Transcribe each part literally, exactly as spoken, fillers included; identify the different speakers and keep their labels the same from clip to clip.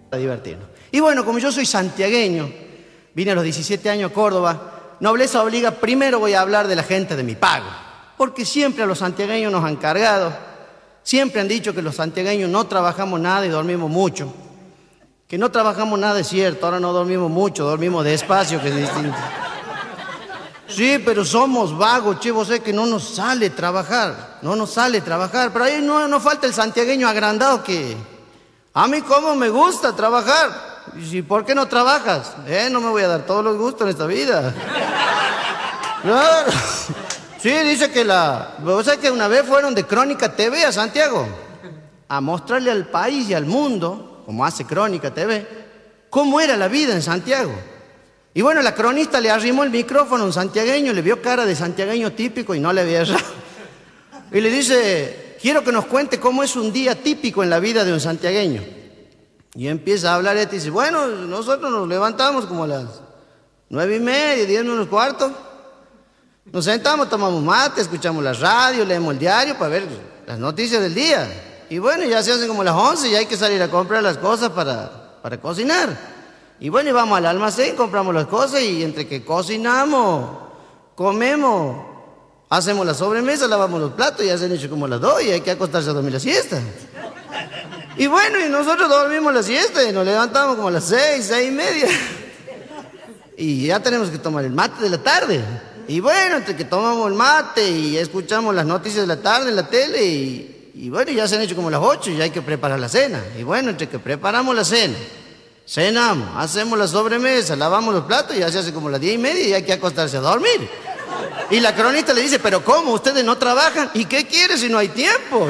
Speaker 1: a divertirnos. Y bueno, como yo soy santiagueño, vine a los diecisiete años a Córdoba, nobleza obliga, primero voy a hablar de la gente de mi pago, porque siempre a los santiagueños nos han cargado, siempre han dicho que los santiagueños no trabajamos nada y dormimos mucho. Que no trabajamos nada es cierto, ahora no dormimos mucho, dormimos despacio, que es distinto. Sí, pero somos vagos, che, vos sabés que no nos sale trabajar, no nos sale trabajar, pero ahí no, no falta el santiagueño agrandado que... A mí cómo me gusta trabajar. ¿Y por qué no trabajas? Eh, no me voy a dar todos los gustos en esta vida. Claro. Sí, dice que la... ¿Vos sabés que una vez fueron de Crónica T V a Santiago? A mostrarle al país y al mundo, como hace Crónica T V, cómo era la vida en Santiago. Y bueno, la cronista le arrimó el micrófono a un santiagueño, le vio cara de santiagueño típico y no le había errado. Y le dice, quiero que nos cuente cómo es un día típico en la vida de un santiagueño. Y empieza a hablar este y dice, bueno, nosotros nos levantamos como a las nueve y media, diez menos cuarto. Nos sentamos, tomamos mate, escuchamos la radio, leemos el diario para ver las noticias del día. Y bueno, ya se hacen como las once y hay que salir a comprar las cosas para, para cocinar. Y bueno, y vamos al almacén, compramos las cosas y entre que cocinamos, comemos, hacemos la sobremesa, lavamos los platos y ya se han hecho como las dos y hay que acostarse a dormir la siesta. Y bueno, y nosotros dormimos la siesta y nos levantamos como a las seis, seis y media. Y ya tenemos que tomar el mate de la tarde. Y bueno, entre que tomamos el mate y escuchamos las noticias de la tarde en la tele y, y bueno, ya se han hecho como las ocho y ya hay que preparar la cena. Y bueno, entre que preparamos la cena, cenamos, hacemos la sobremesa, lavamos los platos y ya se hace como las diez y media y hay que acostarse a dormir. Y la cronista le dice, pero ¿cómo? ¿Ustedes no trabajan? ¿Y qué quiere si no hay tiempo?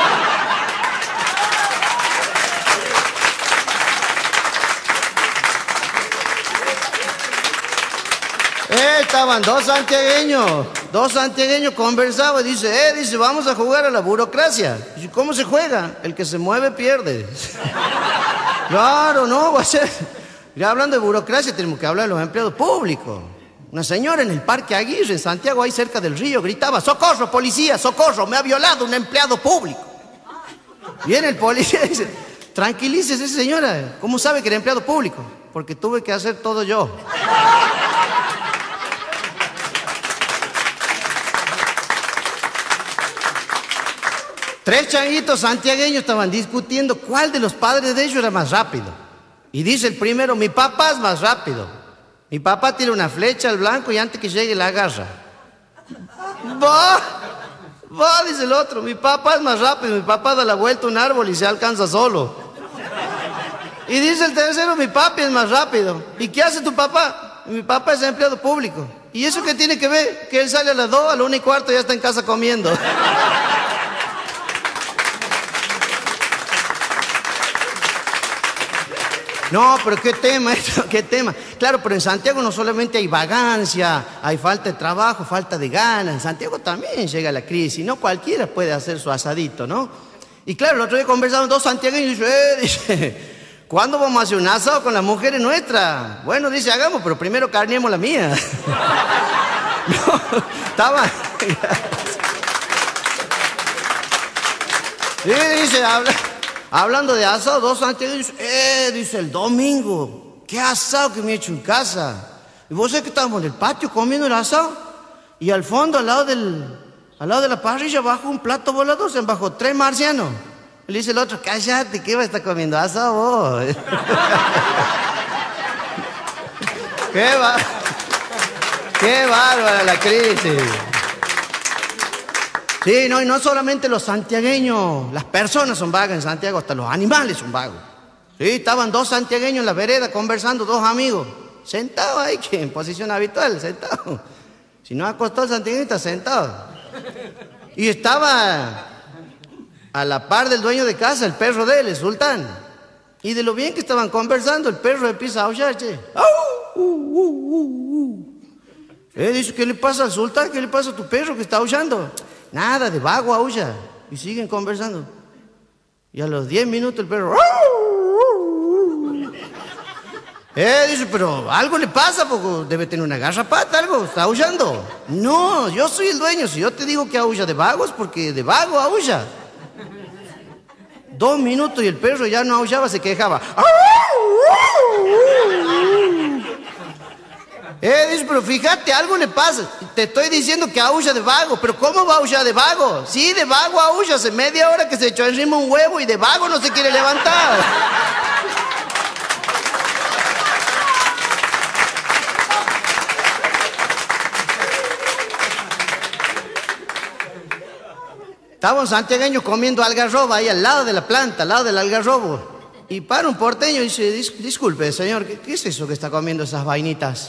Speaker 1: Eh, estaban dos santiagueños, dos santiagueños conversaban y dice, eh, dice, vamos a jugar a la burocracia. Dice, ¿cómo se juega? El que se mueve pierde. Claro, no, va a ser. Ya hablando de burocracia, tenemos que hablar de los empleados públicos. Una señora en el Parque Aguirre, en Santiago, ahí cerca del río, gritaba, ¡socorro, policía, socorro! Me ha violado un empleado público. Viene el policía y dice, tranquilícese, señora. ¿Cómo sabe que era empleado público? Porque tuve que hacer todo yo. Tres changuitos santiagueños estaban discutiendo cuál de los padres de ellos era más rápido. Y dice el primero, mi papá es más rápido. Mi papá tira una flecha al blanco y antes que llegue la agarra. Va, va, dice el otro, mi papá es más rápido. Mi papá da la vuelta a un árbol y se alcanza solo. Y dice el tercero, mi papi es más rápido. ¿Y qué hace tu papá? Mi papá es empleado público. ¿Y eso qué tiene que ver? Que él sale a las dos, a la una y cuarto ya está en casa comiendo. No, pero qué tema esto, qué tema. Claro, pero en Santiago no solamente hay vagancia, hay falta de trabajo, falta de ganas. En Santiago también llega la crisis, no cualquiera puede hacer su asadito, ¿no? Y claro, el otro día conversaron dos santiagueños y dice, eh, dice, ¿cuándo vamos a hacer un asado con las mujeres nuestras? Bueno, dice, hagamos, pero primero carneemos la mía. No, estaba... Sí, dice, habla... Hablando de asado, dos santiagueños, eh, dice, el domingo, qué asado que me he hecho en casa. Y vos sabés que estábamos en el patio comiendo el asado, y al fondo, al lado del, al lado de la parrilla, bajo un plato volador, se bajó tres marcianos. Y le dice el otro, cállate, ¿qué va a estar comiendo asado vos? ¿Qué va? ¡Qué bárbara la crisis! Sí, no, y no solamente los santiagueños, las personas son vagas en Santiago, hasta los animales son vagos. Sí, estaban dos santiagueños en la vereda conversando, dos amigos, sentados ahí, que en posición habitual, sentados. Si no acostó el santiagueño, está sentado. Y estaba a la par del dueño de casa, el perro de él, el sultán. Y de lo bien que estaban conversando, el perro empieza a aullar, che. ¡Au! Uh, uh, uh, uh. Eh, dice, ¿qué le pasa al sultán? ¿Qué le pasa a tu perro que está aullando? Nada, de vago aúlla. Y siguen conversando. Y a los diez minutos el perro... Eh, dice, pero algo le pasa, porque debe tener una garrapata, algo, está aullando. No, yo soy el dueño. Si yo te digo que aulla de vago es porque de vago aulla. Dos minutos y el perro ya no aullaba, se quejaba. Eh, dice, pero fíjate, algo le pasa. Te estoy diciendo que aúlla de vago. ¿Pero cómo va a aullar de vago? Sí, de vago aúlla. Hace media hora que se echó encima un huevo y de vago no se quiere levantar. Estaba un santiagueño comiendo algarroba ahí al lado de la planta, al lado del algarrobo. Y para un porteño y dice, Dis disculpe, señor, ¿qué, ¿qué es eso que está comiendo esas vainitas?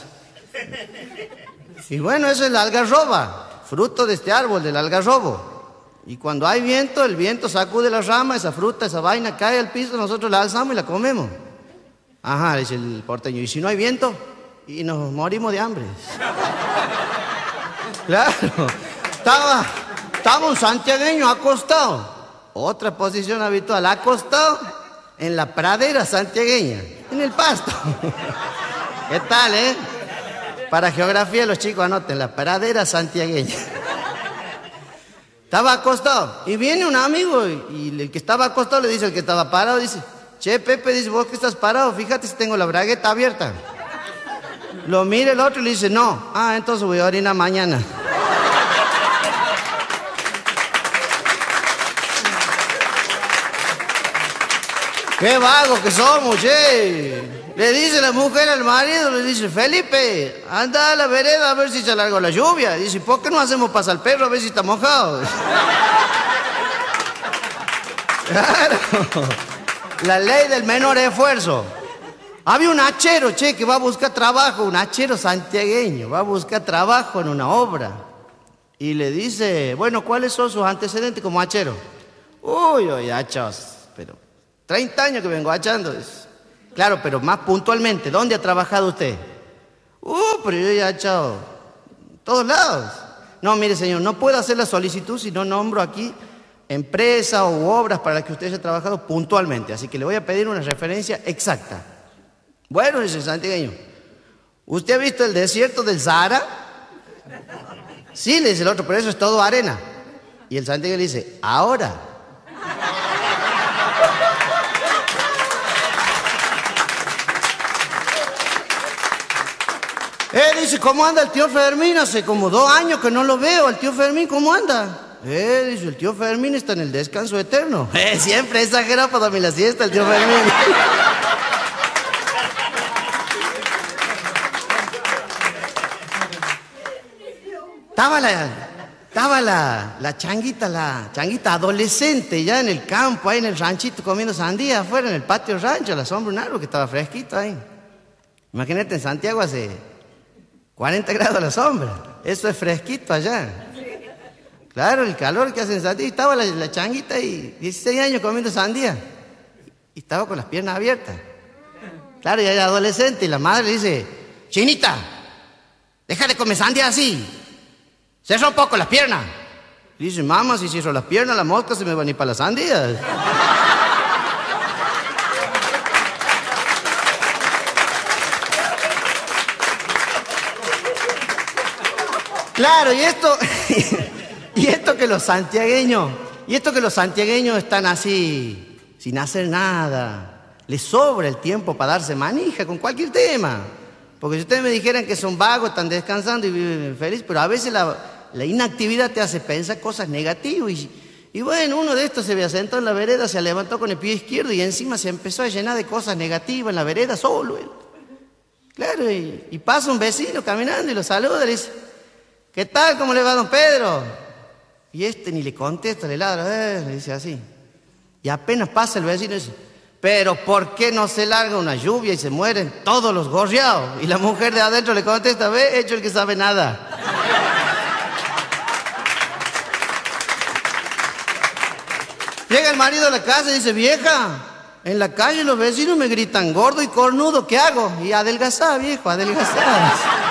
Speaker 1: Y bueno, eso es la algarroba, fruto de este árbol, del algarrobo. Y cuando hay viento, el viento sacude la rama, esa fruta, esa vaina cae al piso, nosotros la alzamos y la comemos. Ajá, dice el porteño, ¿y si no hay viento? Y nos morimos de hambre. Claro, estaba, estaba un santiagueño acostado, otra posición habitual, acostado en la pradera santiagueña, en el pasto. ¿Qué tal, eh? Para geografía los chicos anoten, la pradera santiagueña. Estaba acostado y viene un amigo y, y el que estaba acostado le dice al que estaba parado, dice, che, Pepe, dice, vos que estás parado, fíjate si tengo la bragueta abierta. Lo mira el otro y le dice, no, ah, entonces voy a orinar mañana. ¡Qué vagos que somos, che! Le dice la mujer al marido, le dice, Felipe, anda a la vereda a ver si se alargó la lluvia. Dice, ¿por qué no hacemos pasar al perro a ver si está mojado? Claro, la ley del menor esfuerzo. Había un hachero, che, que va a buscar trabajo, un hachero santiagueño, va a buscar trabajo en una obra. Y le dice, bueno, ¿cuáles son sus antecedentes como hachero? Uy, uy, hachos, pero treinta años que vengo hachando. Claro, pero más puntualmente, ¿dónde ha trabajado usted? Uh, pero yo ya he hachado todos lados. No, mire, señor, no puedo hacer la solicitud si no nombro aquí empresas u obras para las que usted haya trabajado puntualmente. Así que le voy a pedir una referencia exacta. Bueno, dice el santiagueño, ¿usted ha visto el desierto del Sahara? Sí, le dice el otro, pero eso es todo arena. Y el santiagueño le dice, ahora. Eh, dice, ¿cómo anda el tío Fermín? Hace como dos años que no lo veo. ¿El tío Fermín cómo anda? Eh, dice, el tío Fermín está en el descanso eterno. Eh, siempre exagerado para dormir la siesta el tío Fermín. Estaba la, estaba la, la changuita, la changuita adolescente ya en el campo, ahí en el ranchito comiendo sandía afuera en el patio rancho, a la sombra de un árbol que estaba fresquito ahí. Imagínate, en Santiago hace cuarenta grados a la sombra. Eso es fresquito allá. Claro, el calor que hace en Santiago. Estaba la, la changuita ahí, dieciséis años comiendo sandía. Y estaba con las piernas abiertas. Claro, ya era adolescente y la madre le dice, Chinita, deja de comer sandía así. Cierra un poco las piernas. Y dice, mamá, si cierro las piernas, las moscas se me van a ir para las sandías. Claro, y esto, y esto que los santiagueños, y esto que los santiagueños están así, sin hacer nada. Les sobra el tiempo para darse manija con cualquier tema. Porque si ustedes me dijeran que son vagos, están descansando y viven felices, pero a veces la, la inactividad te hace pensar cosas negativas. Y, y bueno, uno de estos se había sentado en la vereda, se levantó con el pie izquierdo y encima se empezó a llenar de cosas negativas en la vereda solo él. Claro, y, y pasa un vecino caminando y lo saluda y le dice, ¿qué tal? ¿Cómo le va, don Pedro? Y este ni le contesta, le ladra, eh, le dice así. Y apenas pasa el vecino y dice, pero ¿por qué no se larga una lluvia y se mueren todos los gorriados? Y la mujer de adentro le contesta, ve, hecho el que sabe nada. Llega el marido a la casa y dice, vieja, en la calle los vecinos me gritan gordo y cornudo, ¿qué hago? Y adelgazá, viejo, adelgazá.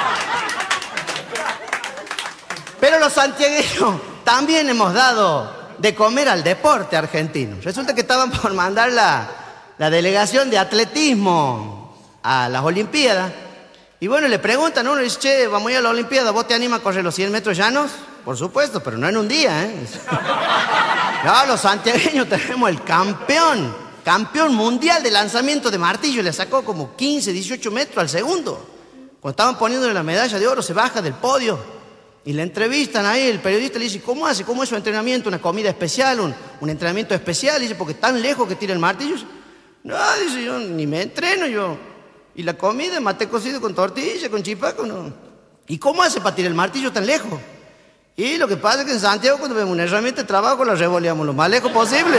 Speaker 1: Pero los santiagueños también hemos dado de comer al deporte argentino. Resulta que estaban por mandar la, la delegación de atletismo a las Olimpiadas. Y bueno, le preguntan, uno dice, che, vamos a ir a la Olimpiada, ¿vos te animas a correr los cien metros llanos? Por supuesto, pero no en un día, ¿eh? No, los santiagueños tenemos el campeón, campeón mundial de lanzamiento de martillo. Le sacó como quince, dieciocho metros al segundo. Cuando estaban poniéndole la medalla de oro, se baja del podio y le entrevistan ahí. El periodista le dice, ¿cómo hace? ¿Cómo es su entrenamiento? ¿Una comida especial? ¿Un, un entrenamiento especial? Y dice, porque tan lejos que tira el martillo. No, dice, yo ni me entreno yo. Y la comida, mate cocido con tortilla, con chipaco, no. ¿Y cómo hace para tirar el martillo tan lejos? Y lo que pasa es que en Santiago, cuando vemos una herramienta de trabajo, la revoleamos lo más lejos posible.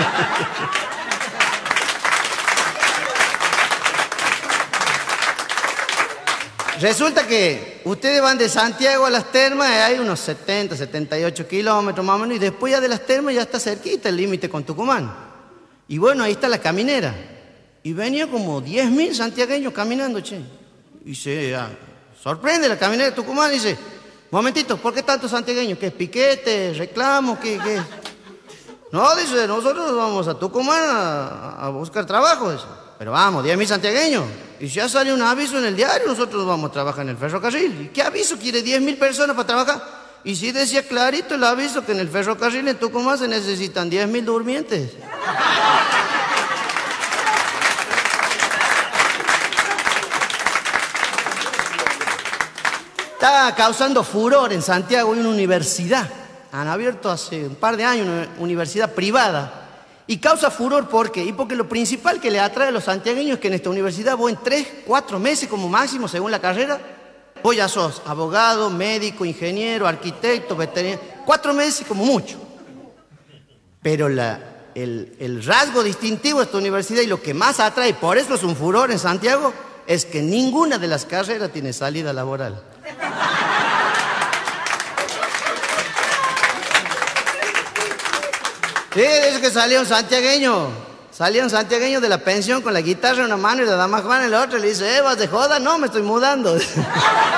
Speaker 1: Resulta que ustedes van de Santiago a las termas, y hay unos setenta, setenta y ocho kilómetros más o menos, y después ya de las termas ya está cerquita el límite con Tucumán. Y bueno, ahí está la caminera. Y venía como diez mil santiagueños caminando, che. Y se ah, sorprende la caminera de Tucumán y dice, momentito, ¿por qué tantos santiagueños? ¿Qué es piquete, reclamo, qué, qué? No, dice, nosotros vamos a Tucumán a, a buscar trabajo, dice. Pero vamos, diez mil santiagueños. Y ya sale un aviso en el diario, nosotros vamos a trabajar en el ferrocarril. ¿Y qué aviso quiere diez mil personas para trabajar? Y sí decía clarito el aviso que en el ferrocarril en Tucumán se necesitan diez mil durmientes. Está causando furor en Santiago una universidad. Han abierto hace un par de años una universidad privada. Y causa furor, ¿por qué? Y porque lo principal que le atrae a los santiagueños es que en esta universidad vos en tres, cuatro meses como máximo, según la carrera, vos ya sos abogado, médico, ingeniero, arquitecto, veterinario, cuatro meses como mucho. Pero la, el, el rasgo distintivo de esta universidad y lo que más atrae, por eso es un furor en Santiago, es que ninguna de las carreras tiene salida laboral. Sí, dice que salía un santiagueño, salía un santiagueño de la pensión con la guitarra en una mano y la dama Juana en la otra, y le dice, eh, ¿vas de joda? No, me estoy mudando.